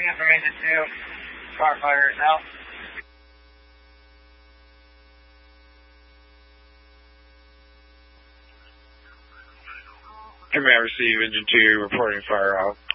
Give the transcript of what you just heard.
me information to firefighters now. You may receive engine 2 reporting fire out